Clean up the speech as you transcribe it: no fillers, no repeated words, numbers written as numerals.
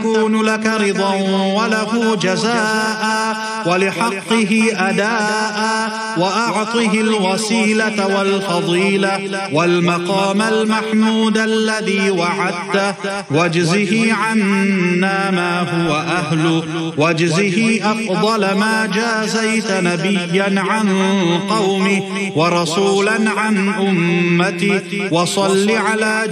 تكون لك رضا وله جزاء ولحقه أداء، وأعطه الوسيلة والفضيلة والمقام المحمود الذي وعدته، واجزه عنا ما هو أهله، واجزه أفضل ما جازيت نبيا عن قومه ورسولا عن أمته، وصل على